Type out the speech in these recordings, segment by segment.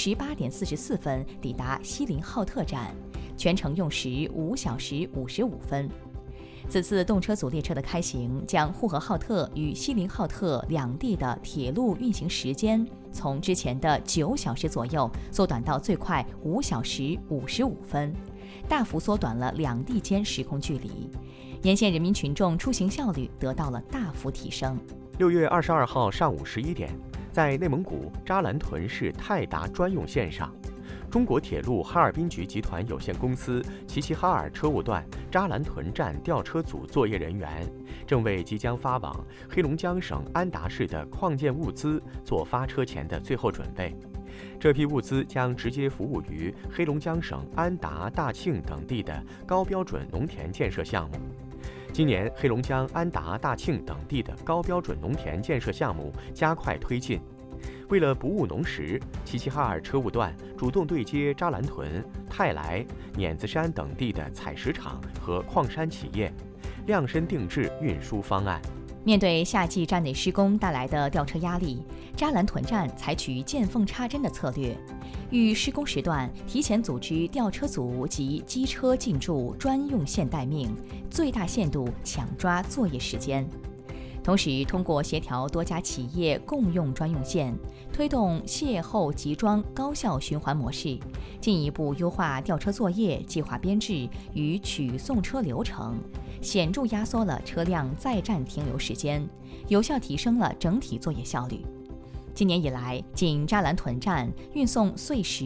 18点44分抵达锡林浩特站，全程用时5小时55分。此次动车组列车的开行，将呼和浩特与锡林浩特两地的铁路运行时间从之前的9小时左右缩短到最快5小时55分，大幅缩短了两地间时空距离，沿线人民群众出行效率得到了大幅提升。 6月22号上午11点，在内蒙古扎兰屯市泰达专用线上，中国铁路哈尔滨局集团有限公司齐齐哈尔车务段扎兰屯站吊车组作业人员正为即将发往黑龙江省安达市的矿件物资做发车前的最后准备。这批物资将直接服务于黑龙江省安达、大庆等地的高标准农田建设项目。今年，黑龙江安达、大庆等地的高标准农田建设项目加快推进。为了不误农时，齐齐哈尔车务段主动对接扎兰屯、泰来、碾子山等地的采石场和矿山企业，量身定制运输方案。 面对夏季站内施工带来的吊车压力，扎兰屯站采取见缝插针的策略，于施工时段提前组织吊车组及机车进驻专用线待命，最大限度抢抓作业时间。同时，通过协调多家企业共用专用线，推动卸后集装高效循环模式，进一步优化吊车作业计划编制与取送车流程，显著压缩了车辆在站停留时间，有效提升了整体作业效率。今年以来，仅扎兰屯站运送碎石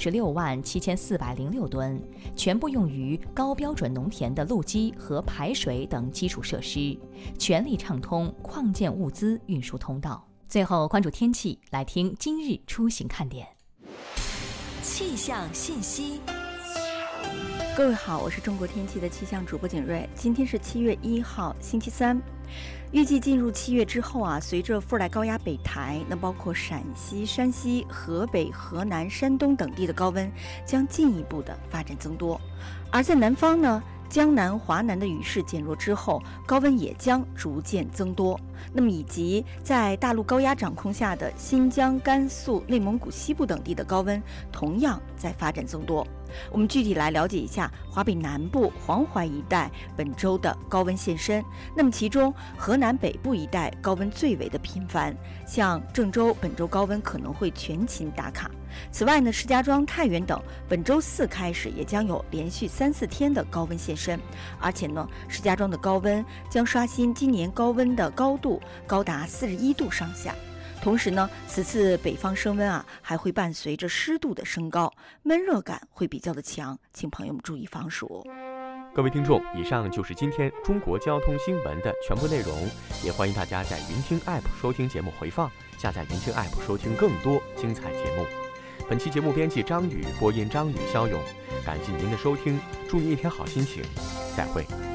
667406吨，全部用于高标准农田的路基和排水等基础设施，全力畅通矿件物资运输通道。最后关注天气，来听今日出行看点。 气象信息。 各位好，我是中国天气的气象主播景睿。今天是7月1号，星期三。预计进入7月之后随着副热带高压北抬，包括陕西、山西、河北、河南、山东等地的高温将进一步的发展增多。而在南方呢，江南、华南的雨势减弱之后，高温也将逐渐增多。那么以及在大陆高压掌控下的新疆、甘肃、内蒙古西部等地的高温同样在发展增多。我们具体来了解一下华北南部、黄淮一带本周的高温现身。那么其中河南北部一带高温最为的频繁，像郑州本周高温可能会全勤打卡。此外呢，石家庄、太原等本周4开始也将有连续3、4天的高温现身，而且呢，石家庄的高温将刷新今年高温的高度，高达41度上下。同时呢，此次北方升温还会伴随着湿度的升高，闷热感会比较的强，请朋友们注意防暑。 各位听众，以上就是今天中国交通新闻的全部内容，也欢迎大家在云听 App 收听节目回放，下载云听 App 收听更多精彩节目。本期节目编辑张宇，播音张宇、肖勇，感谢您的收听，祝您一天好心情，再会。